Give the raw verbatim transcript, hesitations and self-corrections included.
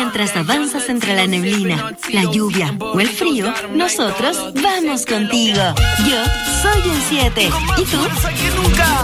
Mientras avanzas entre la neblina, la lluvia o el frío, nosotros vamos contigo. Yo soy un siete. ¿Y tú?